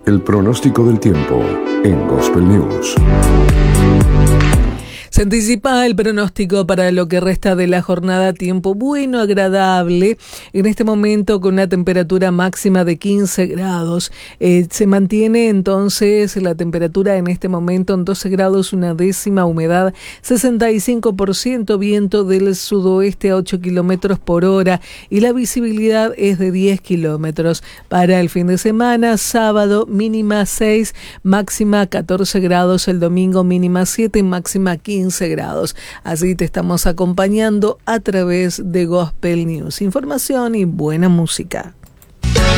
El pronóstico del tiempo en Gospel News. Se anticipa el pronóstico para lo que resta de la jornada, tiempo bueno, agradable, en este momento con una temperatura máxima de 15 grados. Se mantiene entonces la temperatura en este momento en 12 grados, una décima, humedad 65%, viento del sudoeste a 8 kilómetros por hora y la visibilidad es de 10 kilómetros. Para el fin de semana, sábado mínima 6, máxima 14 grados, el domingo mínima 7, máxima 15 grados. Así te estamos acompañando a través de Gospel News. Información y buena música.